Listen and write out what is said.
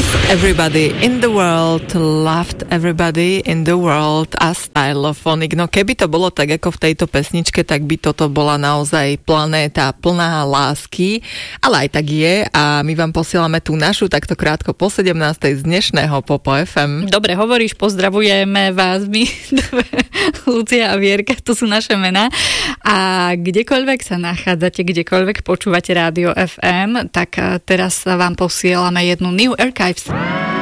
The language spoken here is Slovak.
Kissed everybody in the world, loved everybody in the world a Stylophonic. No keby to bolo tak ako v tejto pesničke, tak by toto bola naozaj planéta plná lásky, ale aj tak je a my vám posielame tú našu takto krátko po 17. z dnešného Popo FM. Dobre hovoríš, pozdravujeme vás my, Lucia a Vierka, to sú naše mená. A kdekoľvek sa nachádzate, kdekoľvek počúvate Rádio FM, tak teraz vám posielame jednu New Archives.